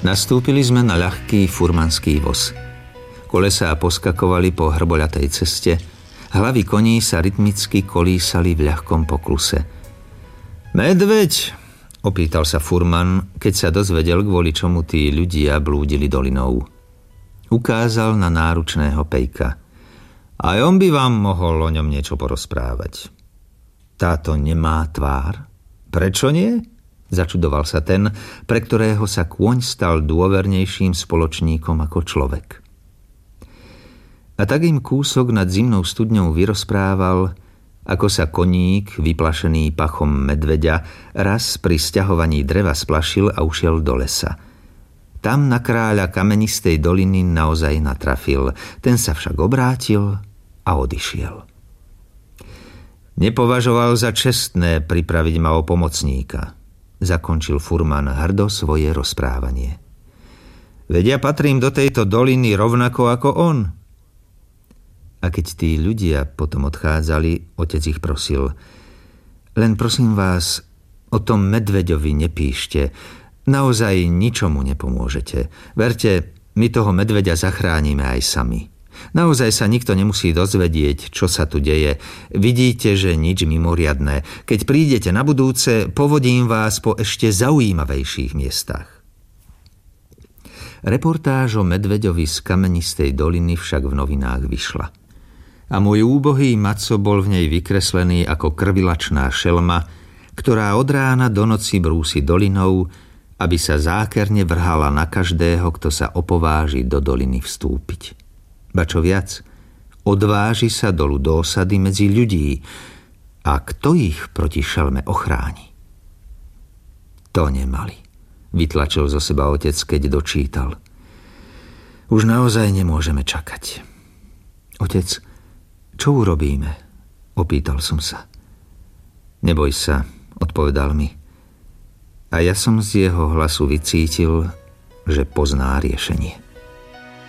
Nastúpili sme na ľahký furmanský voz. Kolesá poskakovali po hrboľatej ceste, hlavy koní sa rytmicky kolísali v ľahkom pokluse. Medveď, opýtal sa furman, keď sa dozvedel, kvôli čomu tí ľudia blúdili dolinou. Ukázal na náručného Pejka. Aj on by vám mohol o ňom niečo porozprávať. Táto nemá tvár? Prečo nie? Začudoval sa ten, pre ktorého sa kôň stal dôvernejším spoločníkom ako človek. A tak im kúsok nad zimnou studňou vyrozprával, ako sa koník, vyplašený pachom medveďa, raz pri sťahovaní dreva splašil a ušiel do lesa. Tam na kráľa kamenistej doliny naozaj natrafil, ten sa však obrátil a odišiel. Nepovažoval za čestné pripraviť ma o pomocníka, zakončil furman hrdo svoje rozprávanie. Veď ja patrím do tejto doliny rovnako ako on. A keď tí ľudia potom odchádzali, otec ich prosil. Len prosím vás, o tom medveďovi nepíšte. Naozaj ničomu nepomôžete. Verte, my toho medveďa zachránime aj sami. Naozaj sa nikto nemusí dozvedieť, čo sa tu deje. Vidíte, že nič mimoriadne. Keď prídete na budúce, povodím vás po ešte zaujímavejších miestach. Reportáž o medveďovi z kamenistej doliny však v novinách vyšla. A môj úbohý Maco bol v nej vykreslený ako krvilačná šelma, ktorá od rána do noci brúsi dolinou, aby sa zákerne vrhala na každého, kto sa opováži do doliny vstúpiť. Ba čo viac, odváži sa dolu do osady medzi ľudí. A kto ich proti šelme ochráni? To nemali, vytlačil zo seba otec, keď dočítal. Už naozaj nemôžeme čakať. Otec, čo urobíme? Opýtal som sa. Neboj sa, odpovedal mi. A ja som z jeho hlasu vycítil, že pozná riešenie.